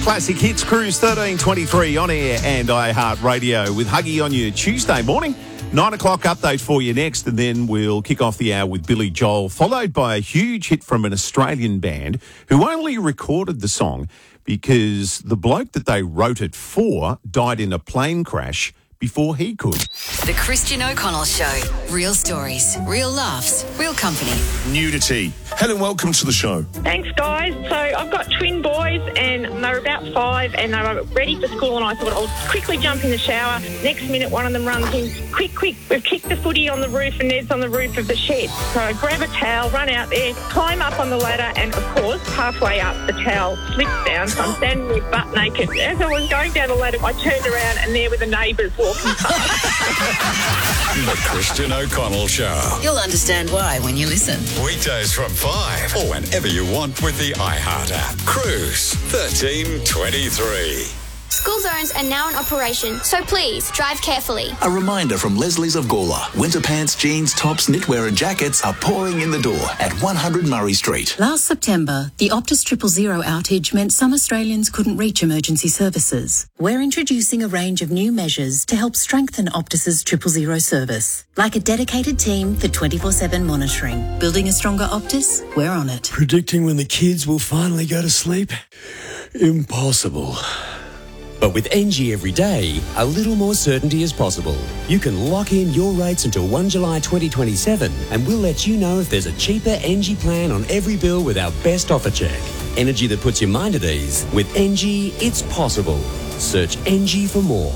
Classic Hits Cruise 1323 on air and iHeartRadio with Huggy on your Tuesday morning. 9 o'clock update for you next, and then we'll kick off the hour with Billy Joel, followed by a huge hit from an Australian band who only recorded the song because the bloke that they wrote it for died in a plane crash before he could. The Christian O'Connell Show. Real stories, real laughs, real company. Nudity. Helen, welcome to the show. Thanks, guys. So I've got twin boys and they were about 5 and they were ready for school, and I thought I'll quickly jump in the shower. Next minute, one of them runs in, quick, we've kicked the footy on the roof and Ned's on the roof of the shed. So I grab a towel, run out there, climb up on the ladder, and of course, halfway up, the towel slips down. So I'm standing there butt naked. As I was going down the ladder, I turned around and there were the neighbours walking past. The Christian O'Connell Show. You'll understand why when you listen. Weekdays from 5 or whenever you want with the iHeart app. Cruise 1323. School zones are now in operation, so please drive carefully. A reminder from Leslie's of Gawler. Winter pants, jeans, tops, knitwear and jackets are pouring in the door at 100 Murray Street. Last September, the Optus 000 outage meant some Australians couldn't reach emergency services. We're introducing a range of new measures to help strengthen Optus's 000 service, like a dedicated team for 24/7 monitoring. Building a stronger Optus? We're on it. Predicting when the kids will finally go to sleep? Impossible. But with NG every day, a little more certainty is possible. You can lock in your rates until 1 July 2027 and we'll let you know if there's a cheaper NG plan on every bill with our best offer check. Energy that puts your mind at ease. With NG, it's possible. Search NG for more.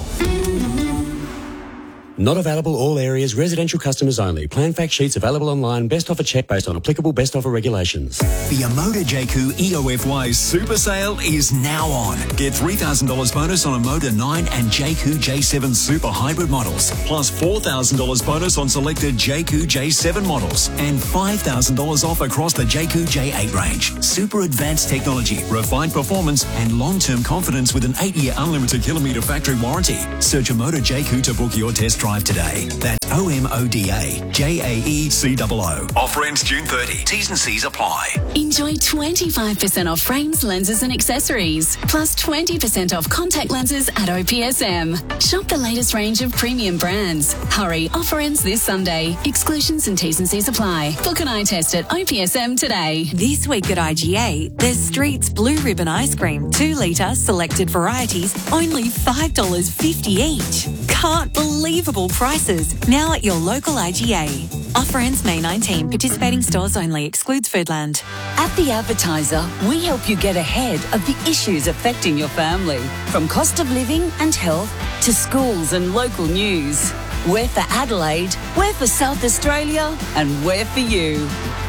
Not available all areas, residential customers only. Plan fact sheets available online. Best offer check based on applicable best offer regulations. The Amoda JQ EOFY Super Sale is now on. Get $3,000 bonus on Amoda 9 and JQ J7 Super Hybrid models, plus $4,000 bonus on selected JQ J7 models, and $5,000 off across the JQ J8 range. Super advanced technology, refined performance, and long-term confidence with an 8-year unlimited kilometre factory warranty. Search Amoda JQ to book your test drive today. That's OMODA JAECOO. Offer ends June 30. T's and C's apply. Enjoy 25% off frames, lenses and accessories, plus 20% off contact lenses at OPSM. Shop the latest range of premium brands. Hurry, offer ends this Sunday. Exclusions and T's and C's apply. Book an eye test at OPSM today. This week at IGA, there's Street's Blue Ribbon Ice Cream, 2 litre, selected varieties, only $5.50 each. Can't believable prices. Now at your local IGA. Offer ends May 19. Participating stores only. Excludes Foodland. At The Advertiser, we help you get ahead of the issues affecting your family. From cost of living and health to schools and local news. We're for Adelaide, we're for South Australia, and we're for you.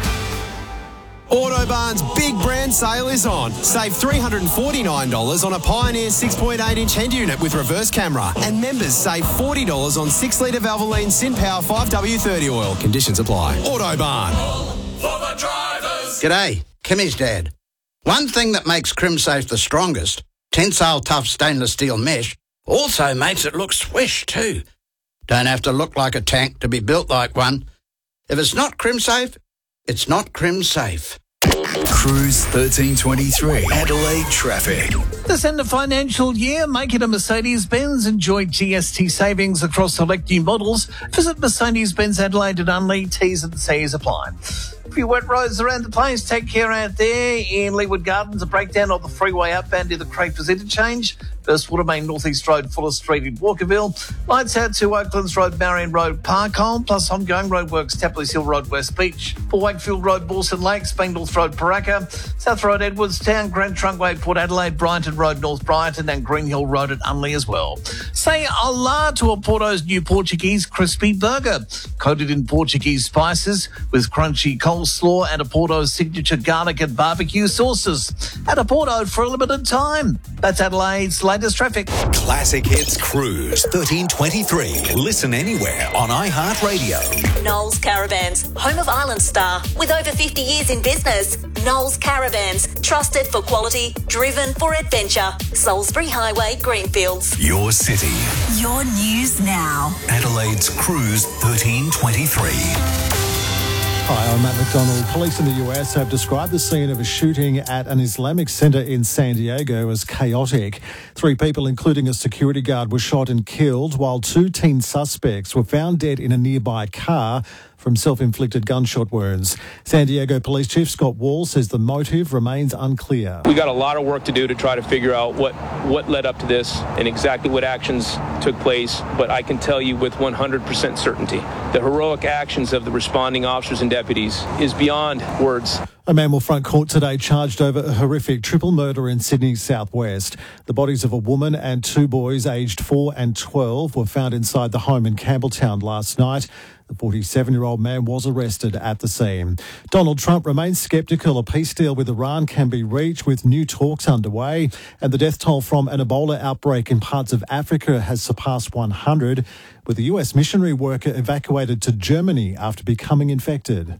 Autobarn's big brand sale is on. Save $349 on a Pioneer 6.8-inch head unit with reverse camera. And members save $40 on 6-litre Valvoline SynPower 5W30 oil. Conditions apply. Autobarn. For the drivers. G'day, Kimmy's dad. One thing that makes CrimSafe the strongest, tensile tough stainless steel mesh, also makes it look swish too. Don't have to look like a tank to be built like one. If it's not CrimSafe, it's not CrimSafe. Cruise 1323. Adelaide traffic. This end of financial year, make it a Mercedes-Benz. Enjoy GST savings across select new models. Visit Mercedes-Benz Adelaide at Unley. T's and C's apply. A few wet roads around the place. Take care out there. In Leeward Gardens, a breakdown of the freeway outbound near the Crafers Interchange. First Watermain North East Road, Fuller Street in Walkerville. Lights out to Oaklands Road, Marion Road, Parkholme, plus ongoing roadworks, Tapley's Hill Road, West Beach. For Wakefield Road, Bulson Lakes, Spangles Road, Paraka. South Road, Edwardstown, Grand Trunkway, Port Adelaide, Brighton Road, North Brighton, and Green Hill Road at Unley as well. Say Allah to Oporto's new Portuguese crispy burger, coated in Portuguese spices with crunchy coleslaw and Oporto's signature garlic and barbecue sauces. At Oporto for a limited time. That's Adelaide's latest traffic. Classic Hits Cruise 1323. Listen anywhere on iHeartRadio. Knowles Caravans, home of Island Star, with over 50 years in business. Knowles Caravans, trusted for quality, driven for adventure. Salisbury Highway, Greenfields. Your city. Your news now. Adelaide's Cruise 1323. Hi, I'm Matt McDonald. Police in the US have described the scene of a shooting at an Islamic centre in San Diego as chaotic. 3 people, including a security guard, were shot and killed, while 2 teen suspects were found dead in a nearby car from self-inflicted gunshot wounds. San Diego Police Chief Scott Wall says the motive remains unclear. We got a lot of work to do to try to figure out what led up to this and exactly what actions took place, but I can tell you with 100% certainty the heroic actions of the responding officers and deputies is beyond words. A man will front court today charged over a horrific triple murder in Sydney's southwest. The bodies of a woman and 2 boys aged 4 and 12 were found inside the home in Campbelltown last night. The 47-year-old man was arrested at the scene. Donald Trump remains sceptical a peace deal with Iran can be reached with new talks underway, and the death toll from an Ebola outbreak in parts of Africa has surpassed 100, with a US missionary worker evacuated to Germany after becoming infected.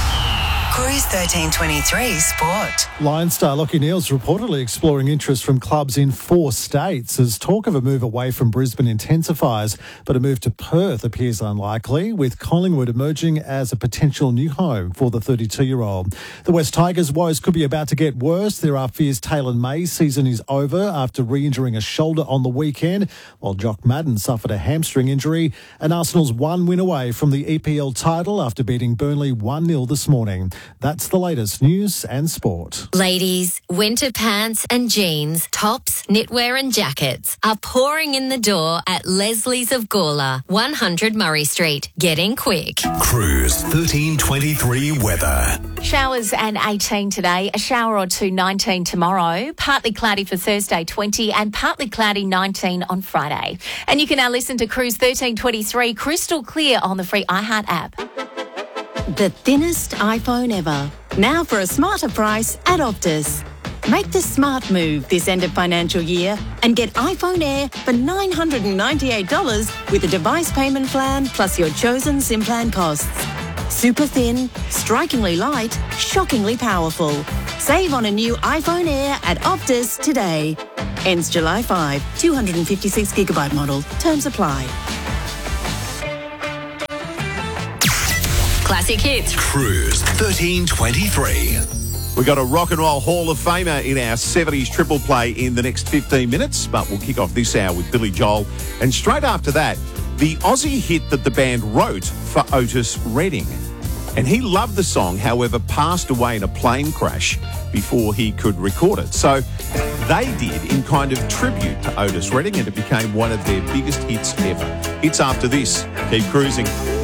Cruise 1323 Sport. Lions star Lachie Neale's reportedly exploring interest from clubs in 4 states as talk of a move away from Brisbane intensifies, but a move to Perth appears unlikely, with Collingwood emerging as a potential new home for the 32-year-old. The West Tigers' woes could be about to get worse. There are fears Taylor May's season is over after re-injuring a shoulder on the weekend, while Jock Madden suffered a hamstring injury, and Arsenal's 1 win away from the EPL title after beating Burnley 1-0 this morning. That's the latest news and sport. Ladies, winter pants and jeans, tops, knitwear and jackets are pouring in the door at Leslie's of Gawler, 100 Murray Street. Get in quick. Cruise 1323 weather. Showers and 18 today, a shower or 2, 19 tomorrow, partly cloudy for Thursday, 20, and partly cloudy, 19 on Friday. And you can now listen to Cruise 1323 crystal clear on the free iHeart app. The thinnest iPhone ever. Now for a smarter price at Optus. Make the smart move this end of financial year and get iPhone Air for $998 with a device payment plan plus your chosen SIM plan costs. Super thin, strikingly light, shockingly powerful. Save on a new iPhone Air at Optus today. Ends July 5, 256GB model. Terms apply. Classic hits. Cruise 1323. We got a rock and roll Hall of Famer in our 70s triple play in the next 15 minutes, but we'll kick off this hour with Billy Joel. And straight after that, the Aussie hit that the band wrote for Otis Redding. And he loved the song, however, passed away in a plane crash before he could record it. So they did in kind of tribute to Otis Redding, and it became one of their biggest hits ever. It's after this. Keep cruising.